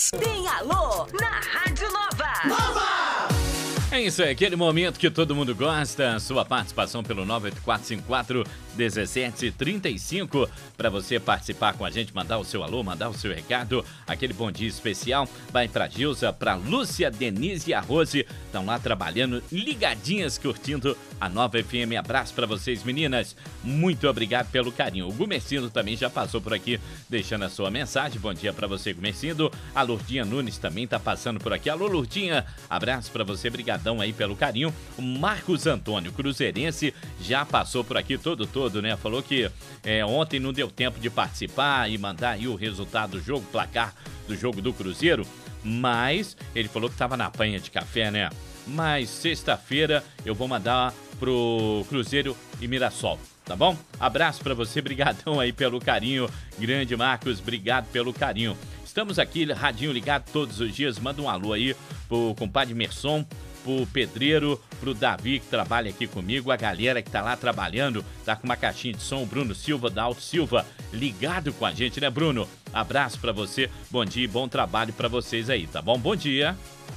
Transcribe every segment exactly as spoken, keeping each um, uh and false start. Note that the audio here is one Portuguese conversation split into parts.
Tem alô na Rádio Nova. Nova! É isso aí, aquele momento que todo mundo gosta. Sua participação pelo nove oito quatro cinco quatro um sete três cinco para você participar com a gente, mandar o seu alô, mandar o seu recado. Aquele bom dia especial vai para Gilza, para Lúcia, Denise e a Rose. Estão lá trabalhando, ligadinhas, curtindo a Nova F M. Abraço para vocês, meninas. Muito obrigado pelo carinho. O Gumercindo também já passou por aqui, deixando a sua mensagem. Bom dia para você, Gumercindo. A Lourdinha Nunes também tá passando por aqui. Alô, Lourdinha. Abraço para você, brigadão aí pelo carinho. O Marcos Antônio, cruzeirense, já passou por aqui todo, todo, né? Falou que é, ontem não deu tempo de participar e mandar aí o resultado do jogo, placar do jogo do Cruzeiro, mas ele falou que tava na panha de café, né? Mas sexta-feira eu vou mandar pro Cruzeiro e Mirassol, tá bom? Abraço pra você, brigadão aí pelo carinho. Grande Marcos, obrigado pelo carinho. Estamos aqui, radinho ligado todos os dias. Manda um alô aí pro compadre Merson, pro Pedreiro, pro Davi que trabalha aqui comigo, a galera que tá lá trabalhando, tá com uma caixinha de som, o Bruno Silva, da Alto Silva, ligado com a gente, né, Bruno? Abraço pra você, bom dia e bom trabalho pra vocês aí, tá bom? Bom dia.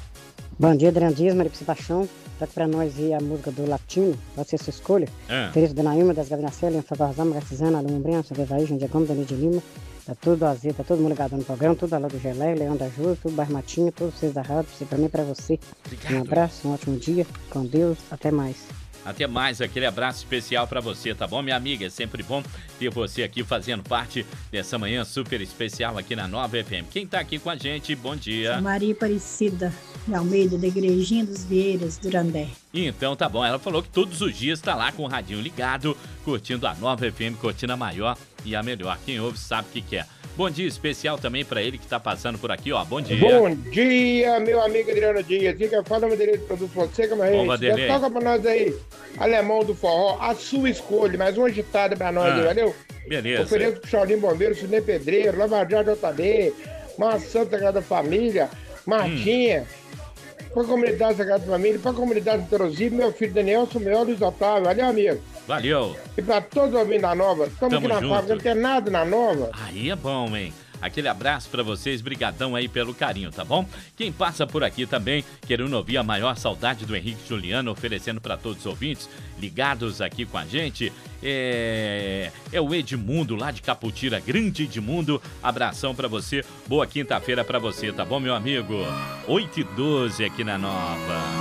Bom dia, Adriano Dias, Maria Paixão. Toque pra nós aí a música do Latino, pode ser sua escolha. É. Teresa de Naima, das Gavinacela, Leandro Favorzão, Marcizana, Alu Umbrença, Vevaí, Jandia Gomes, Dani de Lima. Tá tudo azedo, tá todo mundo ligado no programa, tudo alô do Gelé, Leão da Júlia, tudo Barmatinho, todos vocês da rádio, pra mim e pra você. Obrigado. Um abraço, um ótimo dia, com Deus, até mais. Até mais, aquele abraço especial pra você, tá bom, minha amiga? É sempre bom ter você aqui fazendo parte dessa manhã super especial aqui na Nova F M. Quem tá aqui com a gente, bom dia. Maria Aparecida de Almeida, da Igrejinha dos Vieiras, Durandé. Então tá bom, ela falou que todos os dias tá lá com o radinho ligado, curtindo a Nova F M, curtindo a maior e a melhor. Quem ouve sabe o que quer. Bom dia especial também pra ele que tá passando por aqui, ó. Bom dia. Bom dia, meu amigo Adriano Dias. Fica falando direito do produto Fonseca, mas Bom, gente, toca pra nós aí, Alemão do Forró, a sua escolha, mais uma agitada pra nós, ah, valeu? Beleza. Ofereço pro Cholinho Bombeiro, Sidney Pedreiro, Lavajá J B, Maçã Sagrada Família, Martinha, hum. pra comunidade Sagrada Família, pra comunidade Interosivo, meu filho Daniel, meu Luiz Otávio, valeu, amigo? Valeu. E pra todos ouvindo a Nova, estamos aqui na junto. fábrica, não tem nada na Nova. Aí é bom, hein? Aquele abraço pra vocês, brigadão aí pelo carinho, tá bom? Quem passa por aqui também, querendo ouvir a maior saudade do Henrique Juliano, oferecendo pra todos os ouvintes ligados aqui com a gente, é, é o Edmundo lá de Caputira, grande Edmundo, abração pra você, boa quinta-feira pra você, tá bom, meu amigo? oito e doze aqui na Nova.